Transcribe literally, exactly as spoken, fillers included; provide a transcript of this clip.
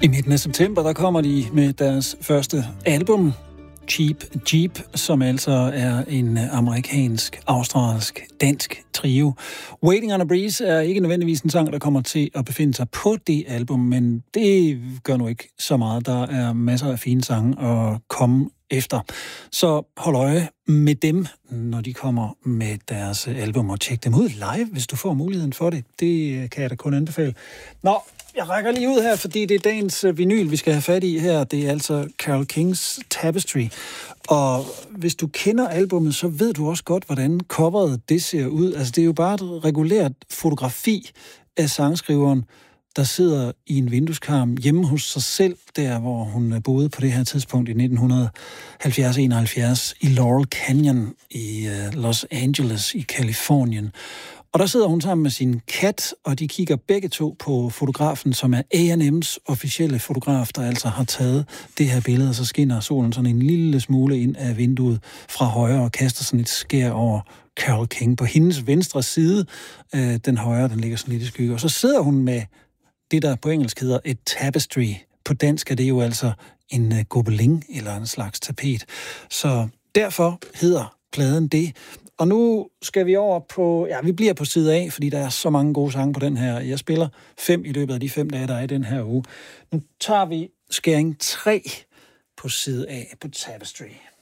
I midten af september, der kommer de med deres første album, Cheap Jeep, som altså er en amerikansk, australsk, dansk trio. Waiting on a Breeze er ikke nødvendigvis en sang, der kommer til at befinde sig på det album, men det gør nu ikke så meget. Der er masser af fine sange at komme efter. Så hold øje med dem, når de kommer med deres album, og tjek dem ud live, hvis du får muligheden for det. Det kan jeg da kun anbefale. Nå, jeg rækker lige ud her, fordi det er dagens vinyl, vi skal have fat i her. Det er altså Carole Kings Tapestry. Og hvis du kender albummet, så ved du også godt, hvordan coveret det ser ud. Altså, det er jo bare et regulært fotografi af sangskriveren, der sidder i en vindueskarm hjemme hos sig selv, der hvor hun boede på det her tidspunkt i nitten halvfjerds enoghalvfjerds i Laurel Canyon i Los Angeles i Californien. Og der sidder hun sammen med sin kat, og de kigger begge to på fotografen, som er A and M's officielle fotograf, der altså har taget det her billede, og så skinner solen sådan en lille smule ind af vinduet fra højre og kaster sådan et skær over Carole King på hendes venstre side. Den højre, den ligger sådan lidt i skygge. Og så sidder hun med det, der på engelsk hedder et tapestry. På dansk er det jo altså en gobelin eller en slags tapet. Så derfor hedder pladen det. Og nu skal vi over på, ja, vi bliver på side A, fordi der er så mange gode sange på den her. Jeg spiller fem i løbet af de fem dage, der er i den her uge. Nu tager vi skæring tre på side A på Tapestry.